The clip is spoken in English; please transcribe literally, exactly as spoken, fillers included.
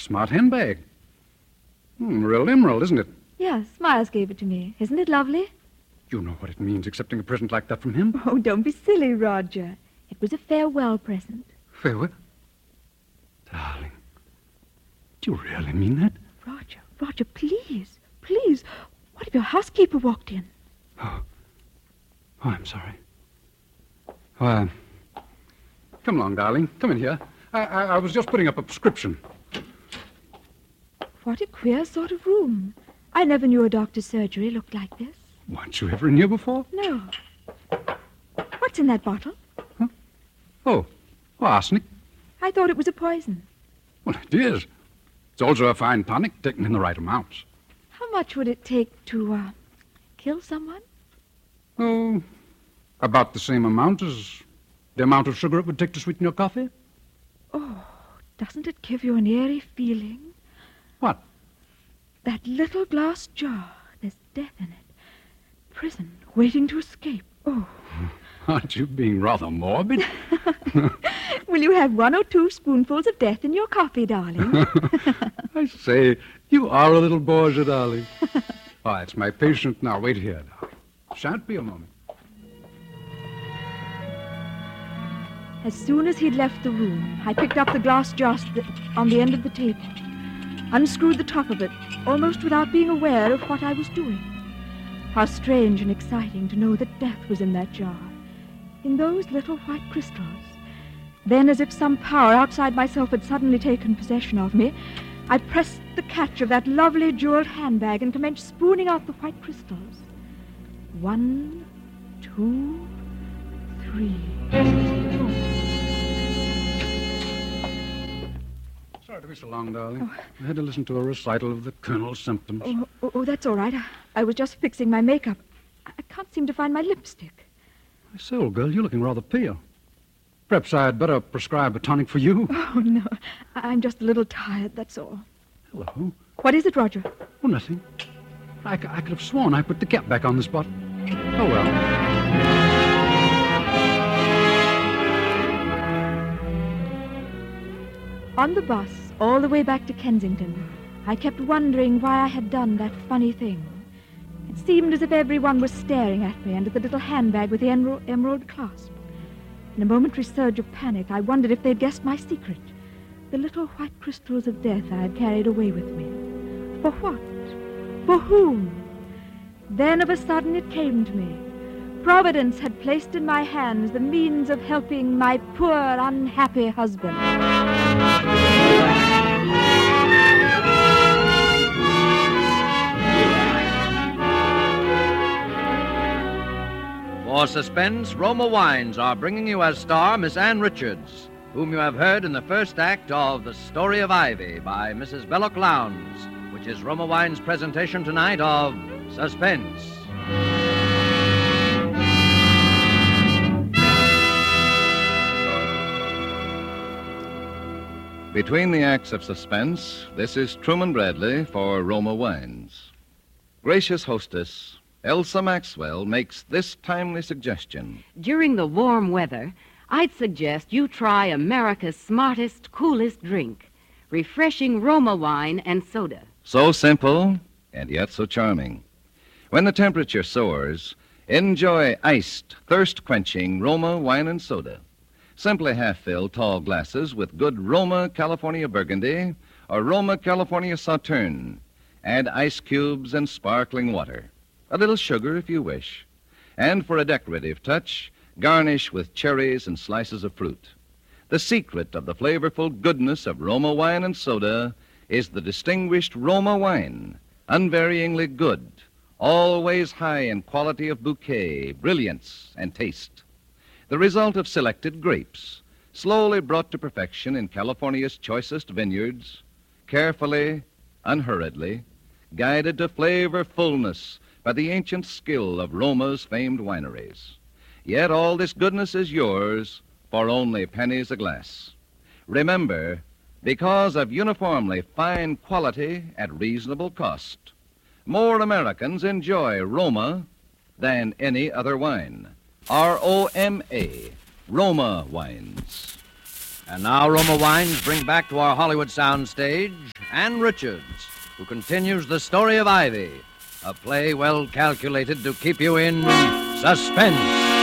smart handbag. Hmm, real emerald, isn't it? Yes, Miles gave it to me. Isn't it lovely? You know what it means, accepting a present like that from him? Oh, don't be silly, Roger. It was a farewell present. Farewell? Darling, do you really mean that? Roger, Roger, please, please. What if your housekeeper walked in? Oh, oh I'm sorry. Oh, uh, come along, darling. Come in here. I, I, I was just putting up a prescription. What a queer sort of room. I never knew a doctor's surgery looked like this. Weren't you ever in here before? No. What's in that bottle? Huh? Oh, oh, arsenic. I thought it was a poison. Well, it is. It's also a fine tonic, taken in the right amounts. How much would it take to, uh, kill someone? Oh, about the same amount as the amount of sugar it would take to sweeten your coffee. Oh, doesn't it give you an eerie feeling? What? That little glass jar. There's death in it. Prison, waiting to escape. Oh. Aren't you being rather morbid? Will you have one or two spoonfuls of death in your coffee, darling? I say, you are a little Borgia, darling. Oh, it's my patient now. Wait here, darling. Shan't be a moment. As soon as he'd left the room, I picked up the glass jar on the end of the table, unscrewed the top of it, almost without being aware of what I was doing. How strange and exciting to know that death was in that jar, in those little white crystals. Then, as if some power outside myself had suddenly taken possession of me, I pressed the catch of that lovely jeweled handbag and commenced spooning out the white crystals. One, two, three, four. Sorry to be so long, darling. Oh. I had to listen to a recital of the Colonel's symptoms. Oh, oh, oh that's all right. I, I was just fixing my makeup. I, I can't seem to find my lipstick. I say, old girl, you're looking rather pale. Perhaps I'd better prescribe a tonic for you. Oh, no. I'm just a little tired, that's all. Hello. What is it, Roger? Oh, nothing. I, I could have sworn I put the cap back on this bottle. Oh, well. On the bus, all the way back to Kensington, I kept wondering why I had done that funny thing. It seemed as if everyone was staring at me and at the little handbag with the emerald, emerald clasp. In a momentary surge of panic, I wondered if they'd guessed my secret. The little white crystals of death I had carried away with me. For what? For whom? Then of a sudden it came to me. Providence had placed in my hands the means of helping my poor, unhappy husband. For Suspense, Roma Wines are bringing you as star Miss Ann Richards, whom you have heard in the first act of The Story of Ivy by Missus Belloc Lowndes, which is Roma Wines' presentation tonight of Suspense. Between the acts of Suspense, this is Truman Bradley for Roma Wines. Gracious hostess, Elsa Maxwell makes this timely suggestion. During the warm weather, I'd suggest you try America's smartest, coolest drink, refreshing Roma wine and soda. So simple, and yet so charming. When the temperature soars, enjoy iced, thirst-quenching Roma wine and soda. Simply half-fill tall glasses with good Roma California Burgundy or Roma California Sauterne. Add ice cubes and sparkling water. A little sugar if you wish. And for a decorative touch, garnish with cherries and slices of fruit. The secret of the flavorful goodness of Roma wine and soda is the distinguished Roma wine, unvaryingly good, always high in quality of bouquet, brilliance, and taste. The result of selected grapes, slowly brought to perfection in California's choicest vineyards, carefully, unhurriedly, guided to flavor fullness by the ancient skill of Roma's famed wineries. Yet all this goodness is yours for only pennies a glass. Remember, because of uniformly fine quality at reasonable cost, more Americans enjoy Roma than any other wine. R O M A, Roma Wines. And now Roma Wines bring back to our Hollywood soundstage Ann Richards, who continues the story of Ivy, a play well calculated to keep you in suspense.